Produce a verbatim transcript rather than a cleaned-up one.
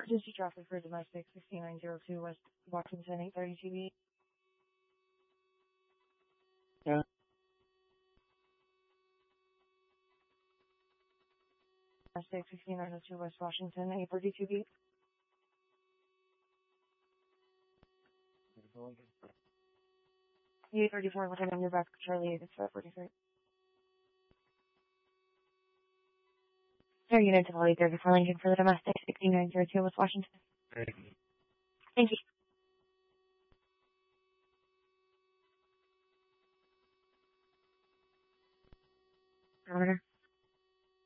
Emergency traffic for domestic sixty-nine oh two West Washington eight thirty T V. Yeah. Domestic sixty-nine oh two West Washington eight thirty T V. eight thirty-four, what time on your back, Charlie, it's five forty-three. Sir, unit to eight thirty-four Lincoln for the domestic sixty-nine oh two West Washington. Great. Thank you. Governor.